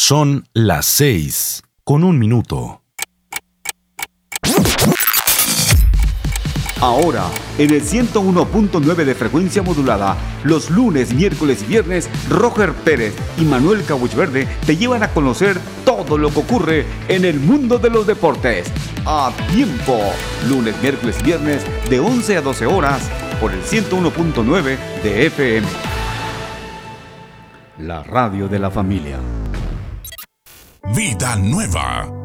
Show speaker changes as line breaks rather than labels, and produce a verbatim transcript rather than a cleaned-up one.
Son las seis, con un minuto.
Ahora, en el ciento uno punto nueve de frecuencia modulada, los lunes, miércoles y viernes, Roger Pérez y Manuel Cabuchverde te llevan a conocer todo lo que ocurre en el mundo de los deportes. A tiempo, lunes, miércoles y viernes, de once a doce horas, por el ciento uno punto nueve de F M. La radio de la familia.
Vida Nueva.